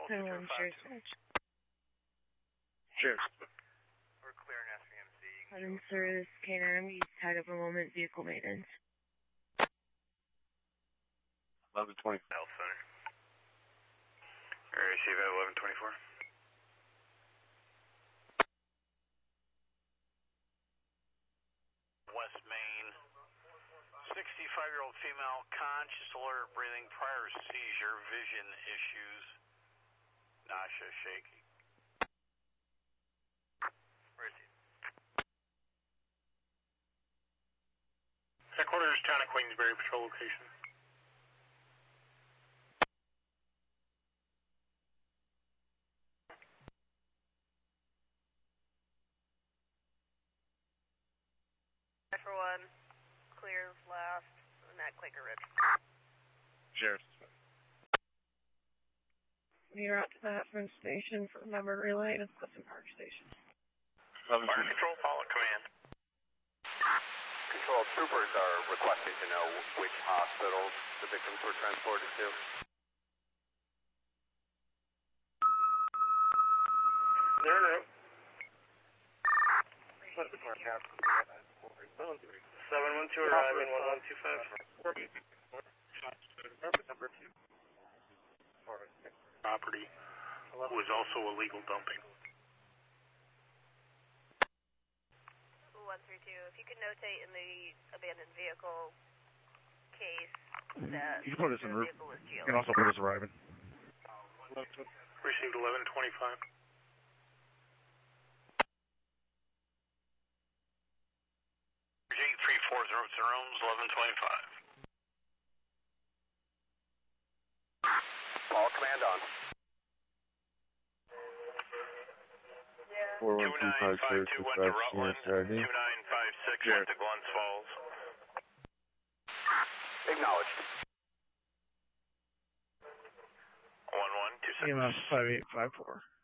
One sheriff's watch. Sheriff's. We're clear in SVMC. Item service K9, he's tied up a moment, vehicle maintenance. 1120. Health Center. Area CVAT 1124. West Main. 65-year-old female, conscious, alert, breathing, prior seizure, vision issues, nausea, shaky. Where is he? Headquarters, Town of Queensbury, patrol location. For one, clear last, and that Quaker Ridge. Sheriff's. We're out to that from station for member relay to Clifton Park Station. Fire Control, follow command. Control troopers are requesting to know which hospitals the victims were transported to. They're in route. 712 arriving, 1125. Number 2. Property was also illegal dumping. 132, if you could notate in the abandoned vehicle case that You can put us in the route. vehicle was You can also put us arriving. Received 1125. Rooms 1125. All command on. 2952 went to Rutland. 2956 went to Glens Falls. Acknowledged. 1126. EMS 5854.